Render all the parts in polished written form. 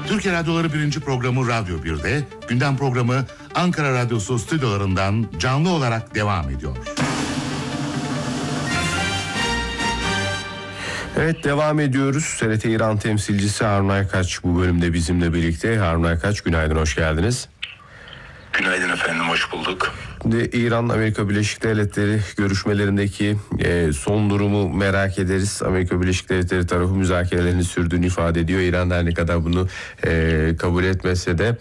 Türkiye Radyoları 1. programı Radyo 1'de, gündem programı Ankara Radyosu stüdyolarından canlı olarak devam ediyor. Evet, devam ediyoruz. TRT İran temsilcisi Harun Aykaç bu bölümde bizimle birlikte. Harun Aykaç, günaydın, hoş geldiniz. Günaydın efendim, hoş bulduk. Şimdi İran-Amerika Birleşik Devletleri görüşmelerindeki son durumu merak ederiz. Amerika Birleşik Devletleri tarafı müzakerelerini sürdüğünü ifade ediyor. İran her ne kadar bunu kabul etmese de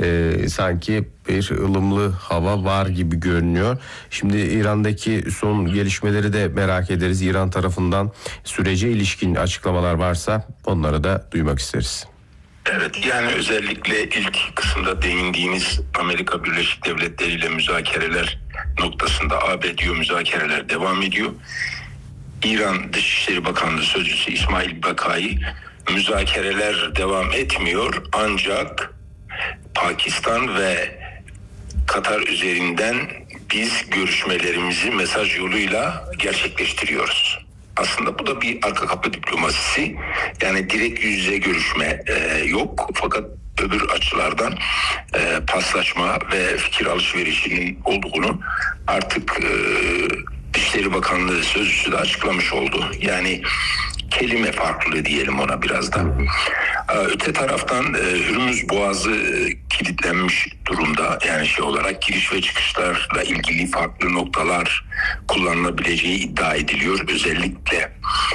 sanki bir ılımlı hava var gibi görünüyor. Şimdi İran'daki son gelişmeleri de merak ederiz. İran tarafından sürece ilişkin açıklamalar varsa onları da duymak isteriz. Evet, yani özellikle ilk kısımda değindiğimiz Amerika Birleşik Devletleri ile müzakereler noktasında ABD müzakereler devam ediyor. İran Dışişleri Bakanlığı Sözcüsü İsmail Bakai, müzakereler devam etmiyor ancak Pakistan ve Katar üzerinden biz görüşmelerimizi mesaj yoluyla gerçekleştiriyoruz. Aslında bu da bir arka kapı diplomasisi. Yani direkt yüz yüze görüşme yok. Fakat öbür açılardan paslaşma ve fikir alışverişinin olduğunu artık Dışişleri Bakanlığı Sözcüsü de açıklamış oldu. Yani kelime farklılığı diyelim ona biraz da. Öte taraftan Hürmüz Boğazı kilitlenmiş durumda. Yani olarak giriş ve çıkışlarla ilgili farklı noktalar kullanılabileceği iddia ediliyor. Özellikle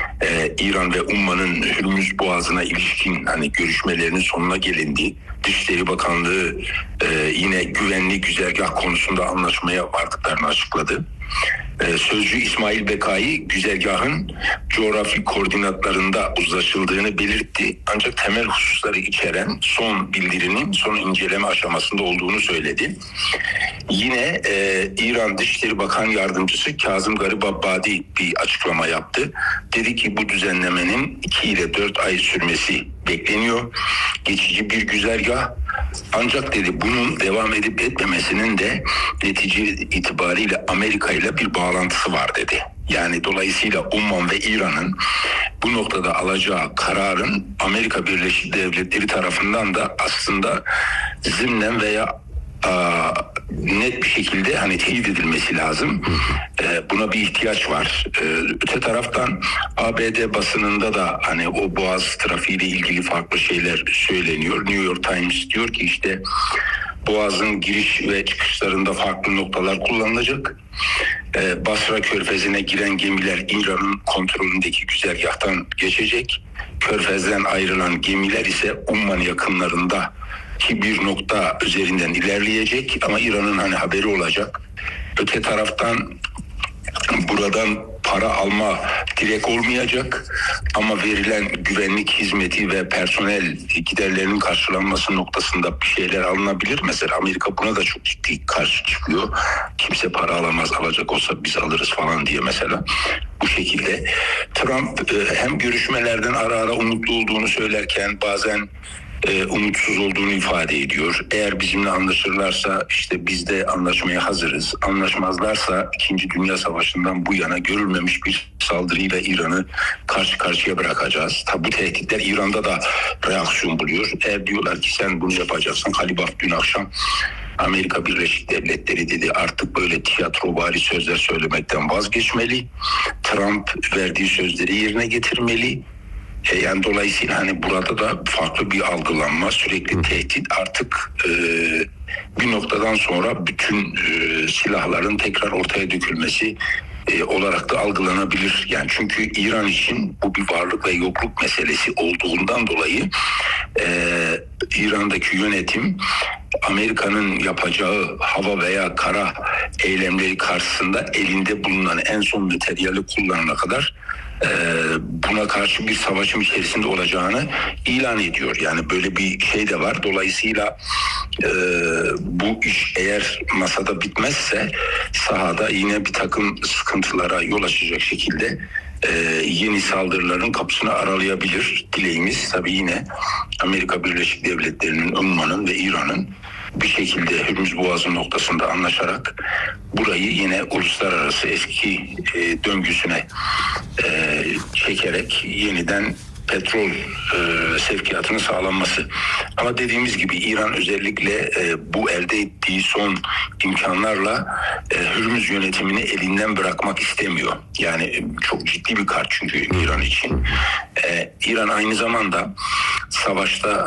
İran ve Umman'ın Hürmüz Boğazı'na ilişkin görüşmelerinin sonuna gelindi. Dışişleri Bakanlığı yine güvenli güzergah konusunda anlaşmaya vardıklarını açıkladı. Sözcü İsmail Bekai güzergahın coğrafi koordinatlarında uzlaşıldığını belirtti. Ancak temel hususları içeren son bildirinin son inceleme aşamasında olduğunu söyledi. Yine İran Dışişleri Bakan Yardımcısı Kazım Garibabadi bir açıklama yaptı. Dedi ki bu düzenlemenin 2 ile 4 ay sürmesi bekleniyor. Geçici bir güzergah. Ancak dedi bunun devam edip etmemesinin de netice itibariyle Amerika ile bir bağlantısı var dedi. Yani dolayısıyla Umman ve İran'ın bu noktada alacağı kararın Amerika Birleşik Devletleri tarafından da aslında zımnen veya net bir şekilde teyit edilmesi lazım. Buna bir ihtiyaç var. Öte taraftan ABD basınında da o boğaz trafiğiyle ilgili farklı şeyler söyleniyor. New York Times diyor ki işte Boğaz'ın giriş ve çıkışlarında farklı noktalar kullanılacak. Basra Körfezi'ne giren gemiler İran'ın kontrolündeki güzergahtan geçecek. Körfez'den ayrılan gemiler ise Umman yakınlarında ki bir nokta üzerinden ilerleyecek ama İran'ın haberi olacak. Öte taraftan buradan para alma direkt olmayacak ama verilen güvenlik hizmeti ve personel giderlerinin karşılanması noktasında bir şeyler alınabilir. Mesela Amerika buna da çok ciddi karşı çıkıyor. Kimse para alamaz, alacak olsa biz alırız falan diye mesela. Bu şekilde Trump hem görüşmelerden ara ara umutlu olduğunu söylerken bazen umutsuz olduğunu ifade ediyor. Eğer bizimle anlaşırlarsa işte biz de anlaşmaya hazırız. Anlaşmazlarsa 2. Dünya Savaşı'ndan bu yana görülmemiş bir saldırıyla İran'ı karşı karşıya bırakacağız. Tabi bu tehditler İran'da da reaksiyon buluyor. Eğer diyorlar ki sen bunu yapacaksın. Halibaf dün akşam Amerika Birleşik Devletleri dedi artık böyle tiyatrovari sözler söylemekten vazgeçmeli. Trump verdiği sözleri yerine getirmeli. Yani dolayısıyla burada da farklı bir algılanma, sürekli tehdit artık bir noktadan sonra bütün silahların tekrar ortaya dökülmesi olarak da algılanabilir. Yani çünkü İran için bu bir varlık ve yokluk meselesi olduğundan dolayı İran'daki yönetim Amerika'nın yapacağı hava veya kara eylemleri karşısında elinde bulunan en son materyali kullanana kadar buna karşı bir savaşın içerisinde olacağını ilan ediyor. Yani böyle bir şey de var. Dolayısıyla bu iş eğer masada bitmezse sahada yine bir takım sıkıntılara yol açacak şekilde yeni saldırıların kapısını aralayabilir. Dileğimiz tabii yine Amerika Birleşik Devletleri'nin, Umman'ın ve İran'ın bir şekilde Hürmüz Boğazı noktasında anlaşarak burayı yine uluslararası eski döngüsüne çekerek yeniden petrol sevkiyatının sağlanması. Ama dediğimiz gibi İran özellikle bu elde ettiği son imkanlarla Hürmüz yönetimini elinden bırakmak istemiyor. Yani çok ciddi bir kart çünkü İran için. İran aynı zamanda savaşta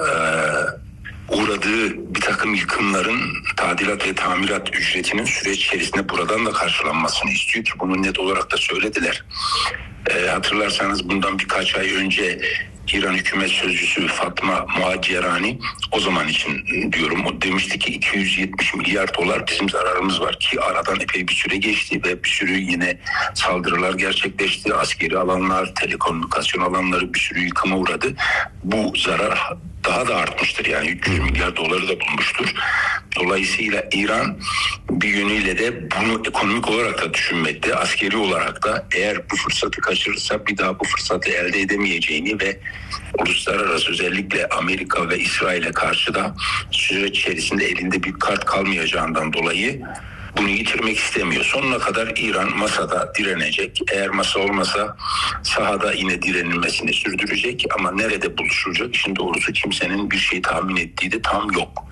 uğradığı bir takım yıkımların tadilat ve tamirat ücretinin süreç içerisinde buradan da karşılanmasını istiyor ki bunu net olarak da söylediler. Hatırlarsanız bundan birkaç ay önce İran hükümet sözcüsü Fatma Muhacirani, o zaman için diyorum, o demişti ki 270 milyar dolar bizim zararımız var ki aradan epey bir süre geçti ve bir sürü yine saldırılar gerçekleşti. Askeri alanlar, telekomünikasyon alanları bir sürü yıkıma uğradı. Bu zarar daha da artmıştır, yani 300 milyar doları da bulmuştur. Dolayısıyla İran bir yönüyle de bunu ekonomik olarak da düşünmekte, askeri olarak da eğer bu fırsatı kaçırırsa bir daha bu fırsatı elde edemeyeceğini ve uluslararası özellikle Amerika ve İsrail'e karşı da süreç içerisinde elinde bir kart kalmayacağından dolayı bunu yitirmek istemiyor. Sonuna kadar İran masada direnecek. Eğer masa olmasa sahada yine direnilmesini sürdürecek ama nerede buluşulacak işin doğrusu kimsenin bir şey tahmin ettiği de tam yok.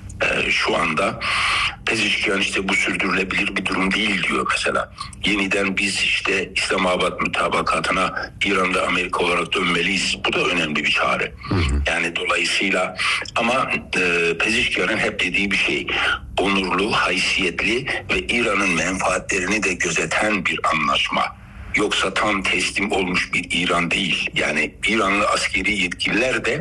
Şu anda Pezeshkian işte bu sürdürülebilir bir durum değil diyor mesela. Yeniden biz işte İslamabad mütabakatına İran'da Amerika olarak dönmeliyiz. Bu da önemli bir çare. Yani dolayısıyla ama Pezeshkian'ın hep dediği bir şey, onurlu, haysiyetli ve İran'ın menfaatlerini de gözeten bir anlaşma. Yoksa tam teslim olmuş bir İran değil. Yani İranlı askeri yetkililer de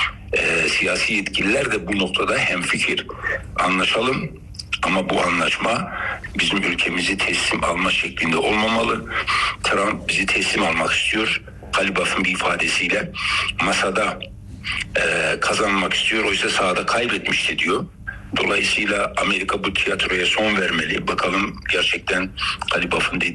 siyasi yetkililer de bu noktada hemfikir. Anlaşalım ama bu anlaşma bizim ülkemizi teslim alma şeklinde olmamalı. Trump bizi teslim almak istiyor. Galibaf'ın bir ifadesiyle masada kazanmak istiyor. Oysa sahada kaybetmişti diyor. Dolayısıyla Amerika bu tiyatroya son vermeli. Bakalım gerçekten Galibaf'ın dediği